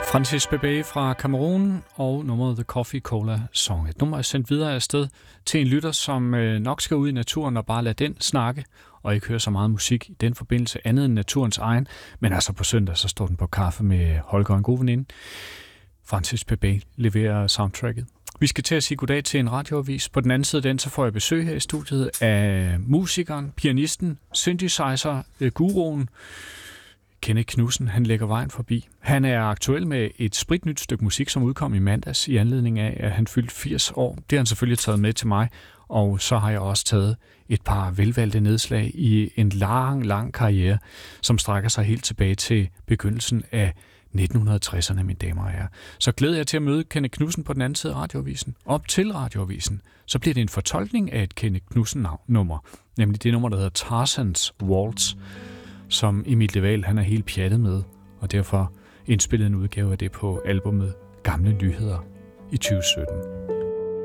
Francis Bebey fra Cameroun og nummeret The Coffee Cola Song. Et nummer er sendt videre afsted til en lytter, som nok skal ud i naturen og bare lade den snakke, og ikke høre så meget musik i den forbindelse andet end naturens egen. Men altså på søndag, så står den på kaffe med Holger og en god veninde. Francis Bebey leverer soundtracket. Vi skal til at sige goddag til en radioavis. På den anden side af den, så får jeg besøg her i studiet af musikeren, pianisten, synthesizer-guruen, Kenneth Knudsen. Han lægger vejen forbi. Han er aktuel med et spritnyt stykke musik, som udkom i mandags i anledning af, at han fyldte 80 år. Det har han selvfølgelig taget med til mig, og så har jeg også taget et par velvalgte nedslag i en lang karriere, som strækker sig helt tilbage til begyndelsen af 1960'erne, mine damer og herrer. Så glæder jeg til at møde Kenneth Knudsen på den anden side af radioavisen. Op til radioavisen, så bliver det en fortolkning af et Kenneth Knudsen-nummer, nemlig det nummer, der hedder Tarzans Waltz, som Emil de Waal, han er helt pjattet med, og derfor indspillede en udgave af det på albumet Gamle Nyheder i 2017.